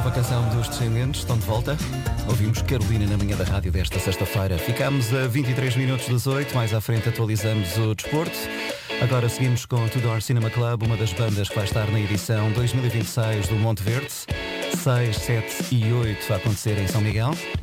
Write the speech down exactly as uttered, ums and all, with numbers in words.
nova canção dos Descendentes, estão de volta. Ouvimos Carolina na manhã da rádio desta sexta-feira. Ficámos a vinte e três minutos das oito, mais à frente atualizamos o desporto. Agora seguimos com o Tudor Cinema Club, uma das bandas que vai estar na edição dois mil e vinte e seis do Monte Verde. seis, sete e oito a acontecer em São Miguel.